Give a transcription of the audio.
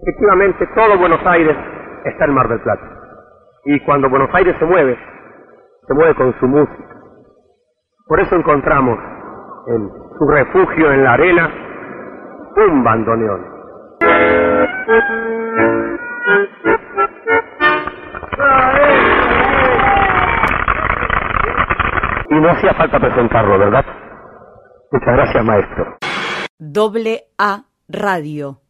Efectivamente, todo Buenos Aires está en Mar del Plata. Y cuando Buenos Aires se mueve con su música. Por eso encontramos en su refugio en la arena un bandoneón. Y no hacía falta presentarlo, ¿verdad? Muchas gracias, maestro. AA Radio.